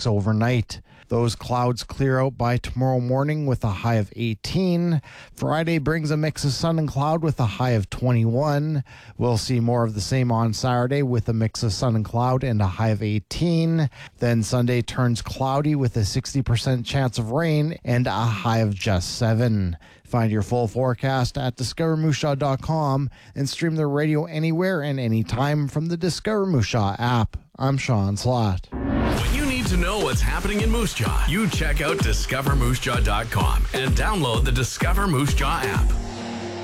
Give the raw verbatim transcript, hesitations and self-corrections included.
six overnight. Those clouds clear out by tomorrow morning with a high of eighteen. Friday brings a mix of sun and cloud with a high of twenty-one. We'll see more of the same on Saturday with a mix of sun and cloud and a high of eighteen. Then Sunday turns cloudy with a sixty percent chance of rain and a high of just seven. Find your full forecast at discover moose jaw dot com and stream the radio anywhere and anytime from the Discover Moose Jaw app. I'm Sean Slott. When you need to know what's happening in Moose Jaw, you check out discover moose jaw dot com and download the Discover Moose Jaw app.